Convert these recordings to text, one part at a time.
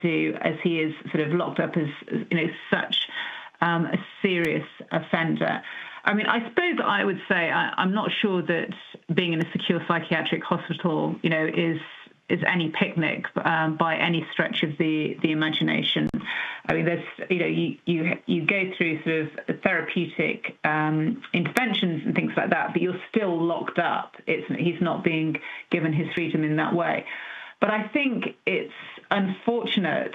do, as he is sort of locked up as such a serious offender. I mean, I suppose I would say I'm not sure that being in a secure psychiatric hospital, is any picnic by any stretch of the imagination. I mean, there's you go through sort of therapeutic interventions and things like that, but you're still locked up. He's not being given his freedom in that way. But I think it's unfortunate,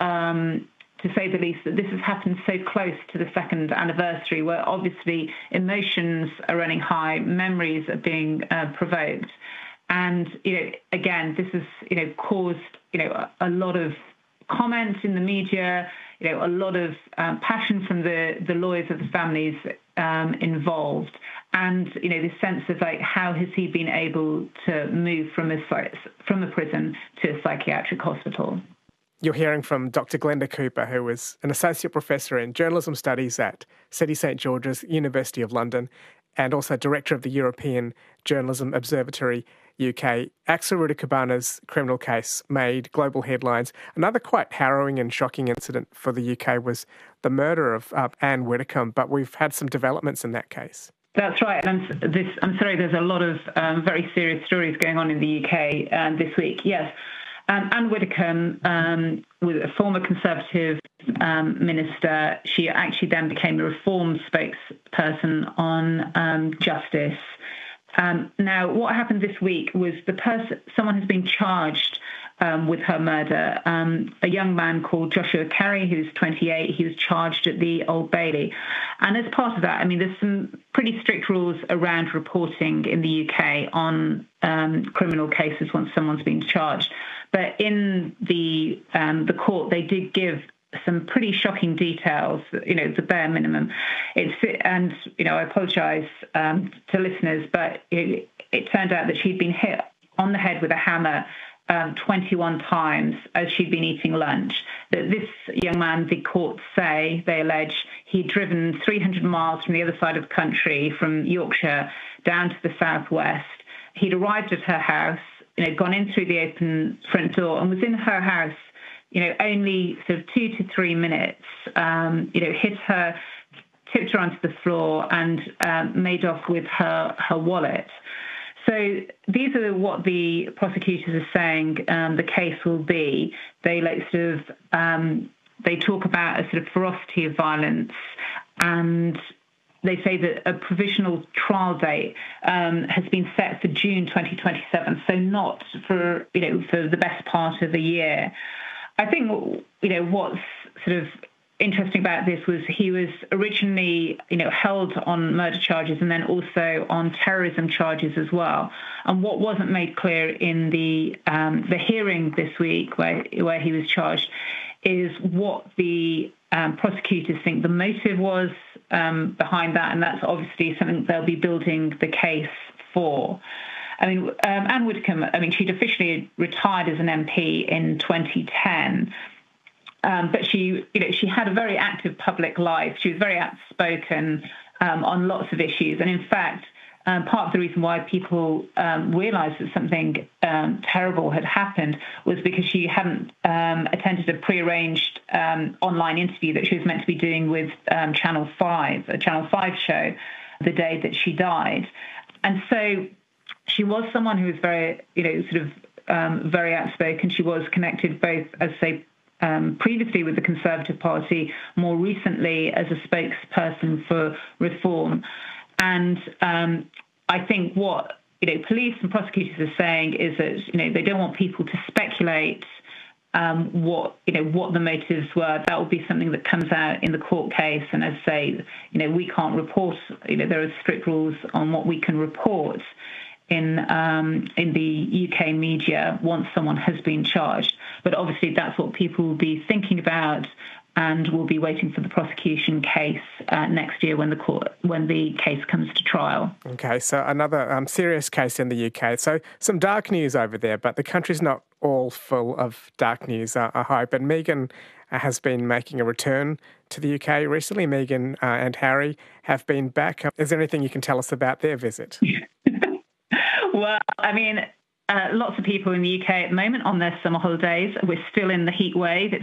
to say the least, that this has happened so close to the second anniversary, where obviously emotions are running high, memories are being provoked. And, again, this has, caused, a lot of comments in the media, a lot of passion from the lawyers of the families involved. And, the sense of, how has he been able to move from a prison to a psychiatric hospital? You're hearing from Dr. Glenda Cooper, who is an Associate Professor in Journalism Studies at City St George's, University of London, and also Director of the European Journalism Observatory UK. Axel Rudakabana's criminal case made global headlines. Another quite harrowing and shocking incident for the UK was the murder of Anne Widdecombe, but we've had some developments in that case. That's right. And I'm sorry, there's a lot of very serious stories going on in the UK this week. Yes. Anne Widdecombe was a former Conservative minister. She actually then became a Reform spokesperson on justice. Now, what happened this week was someone has been charged with her murder. A young man called Joshua Carey, who's 28, he was charged at the Old Bailey. And as part of that, I mean, there's some pretty strict rules around reporting in the UK on criminal cases once someone's been charged. But in the court, they did give some pretty shocking details, the bare minimum. I apologise to listeners, but it turned out that she'd been hit on the head with a hammer 21 times as she'd been eating lunch. That this young man, the courts say, they allege, he'd driven 300 miles from the other side of the country, from Yorkshire down to the southwest. He'd arrived at her house, gone in through the open front door and was in her house, only sort of 2 to 3 minutes, hit her, tipped her onto the floor and made off with her wallet. So these are what the prosecutors are saying the case will be. They they talk about a sort of ferocity of violence, and they say that a provisional trial date has been set for June 2027, so not for the best part of the year. I think what's sort of interesting about this was he was originally held on murder charges and then also on terrorism charges as well. And what wasn't made clear in the hearing this week where he was charged is what the prosecutors think the motive was behind that, and that's obviously something they'll be building the case for. I mean, Anne Widdecombe, she'd officially retired as an MP in 2010, but she had a very active public life. She was very outspoken on lots of issues, and in fact, part of the reason why people realised that something terrible had happened was because she hadn't attended a prearranged online interview that she was meant to be doing with Channel 5, a Channel 5 show, the day that she died. And so she was someone who was very, very outspoken. She was connected both, as say, previously with the Conservative Party, more recently as a spokesperson for Reform. And I think what police and prosecutors are saying is that they don't want people to speculate what the motives were. That will be something that comes out in the court case. And as I say, we can't report. There are strict rules on what we can report in the UK media once someone has been charged. But obviously, that's what people will be thinking about, and we'll be waiting for the prosecution case next year when the case comes to trial. Okay, so another serious case in the UK. So some dark news over there, but the country's not all full of dark news, I hope. And Meghan has been making a return to the UK recently. Meghan and Harry have been back. Is there anything you can tell us about their visit? Well, lots of people in the UK at the moment on their summer holidays. We're still in the heat wave. It's